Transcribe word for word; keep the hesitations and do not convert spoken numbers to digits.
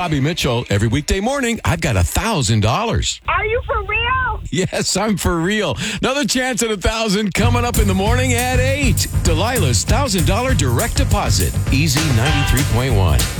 Bobby Mitchell. Every weekday morning, I've got one thousand dollars. Are you for real? Yes, I'm for real. Another chance at one thousand dollars coming up in the morning at eight. Delilah's one thousand dollars direct deposit. Easy ninety-three point one.